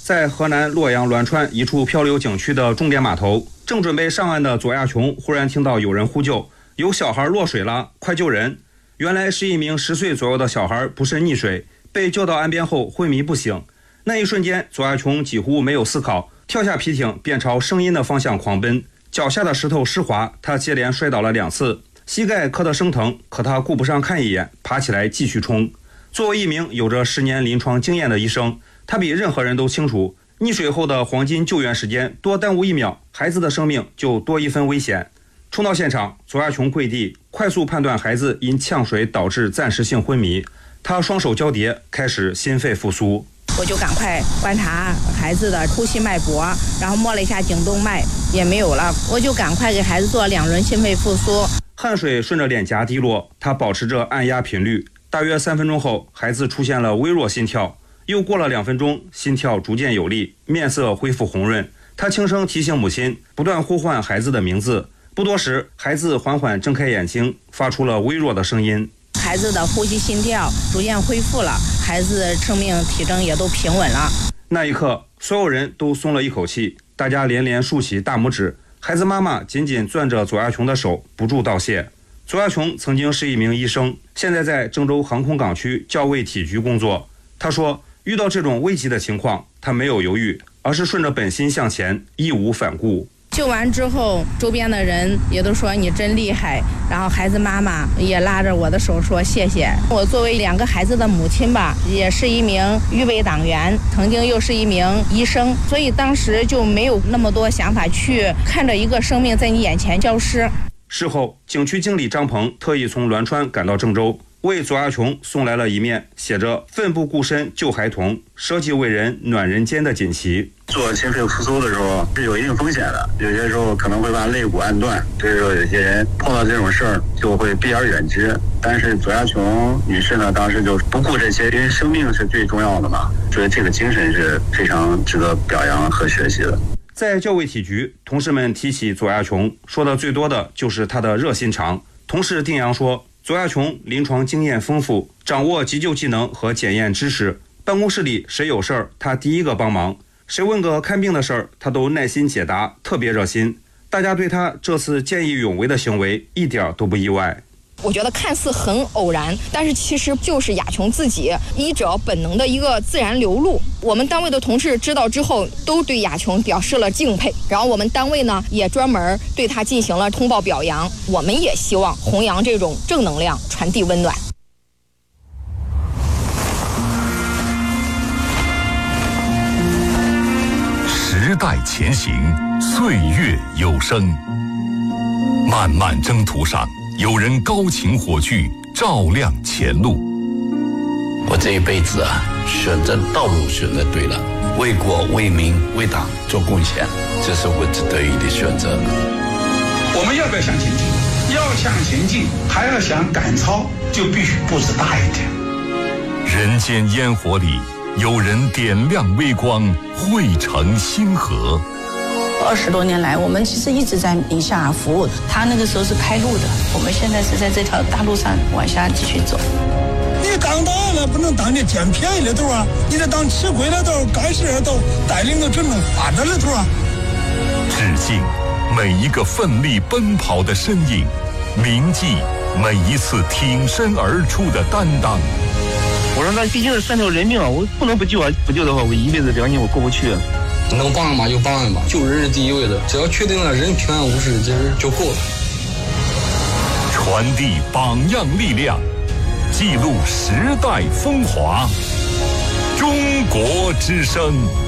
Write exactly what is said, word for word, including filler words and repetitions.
在河南洛阳栾川一处漂流景区的重点码头，正准备上岸的左亚琼忽然听到有人呼救，有小孩落水了，快救人！原来是一名十岁左右的小孩不慎溺水，被救到岸边后昏迷不醒。那一瞬间，左亚琼几乎没有思考，跳下皮艇便朝声音的方向狂奔。脚下的石头湿滑，他接连摔倒了两次，膝盖磕得生疼，可他顾不上看一眼，爬起来继续冲。作为一名有着十年临床经验的医生，他比任何人都清楚，溺水后的黄金救援时间多耽误一秒，孩子的生命就多一分危险。冲到现场，左亚琼跪地，快速判断孩子因呛水导致暂时性昏迷。他双手交叠，开始心肺复苏。 我就赶快观察孩子的呼吸脉搏，然后摸了一下颈动脉，也没有了，我就赶快给孩子做两轮心肺复苏。 汗水顺着脸颊滴落，他保持着按压频率。大约三分钟后，孩子出现了微弱心跳。又过了两分钟，心跳逐渐有力，面色恢复红润。他轻声提醒母亲，不断呼唤孩子的名字。不多时，孩子缓缓睁开眼睛，发出了微弱的声音。 孩子的呼吸心跳逐渐恢复了，孩子生命体征也都平稳了。 那一刻，所有人都松了一口气，大家连连竖起大拇指。孩子妈妈紧紧攥着左亚琼的手，不住道谢。左亚琼曾经是一名医生，现在在郑州航空港区校尉体局工作。他说，遇到这种危急的情况，他没有犹豫，而是顺着本心向前，义无反顾。 救完之后，周边的人也都说你真厉害，然后孩子妈妈也拉着我的手说谢谢。我作为两个孩子的母亲吧，也是一名预备党员，曾经又是一名医生，所以当时就没有那么多想法去看着一个生命在你眼前消失。 事后，景区经理张鹏特意从栾川赶到郑州，为左亚琼送来了一面写着“奋不顾身救孩童，舍己为人暖人间”的锦旗。 做心肺复苏的时候是有一定风险的，有些时候可能会把肋骨按断，所以说有些人碰到这种事儿就会避而远之。但是左亚琼女士呢，当时就不顾这些，因为生命是最重要的嘛，所以这个精神是非常值得表扬和学习的。 在校尉体局，同事们提起左亚琼，说的最多的就是她的热心肠。同事丁阳说，左亚琼临床经验丰富，掌握急救技能和检验知识，办公室里谁有事儿，他第一个帮忙，谁问个看病的事儿，他都耐心解答，特别热心。大家对他这次见义勇为的行为一点都不意外。 我觉得看似很偶然，但是其实就是亚琼自己医者本能的一个自然流露。我们单位的同事知道之后，都对亚琼表示了敬佩，然后我们单位呢也专门对他进行了通报表扬。我们也希望弘扬这种正能量，传递温暖。 时代前行，岁月有声，漫漫征途上，有人高擎火炬，照亮前路。 我这一辈子啊，选择道路选择对了，为国为民为党做贡献，这是我值得意的选择。 我们要不要向前进？要向前进，还要想赶超，就必须步子大一点。 人间烟火里，有人点亮微光，汇成星河。 二十多年来，我们其实一直在宁夏服务。他那个时候是开路的，我们现在是在这条大路上往下继续走。 你当大了，不能当你捡便宜的头啊！你得当吃亏的头、干事的头，带领着整个发展的头啊！ 致敬每一个奋力奔跑的身影，铭记每一次挺身而出的担当。 我说那毕竟是三条人命啊，我不能不救啊！不救的话，我一辈子良心我过不去。 能帮的嘛就帮的嘛，救人是第一位的，只要确定了人平安无事，其实就够了。 传递榜样力量，记录时代风华。中国之声。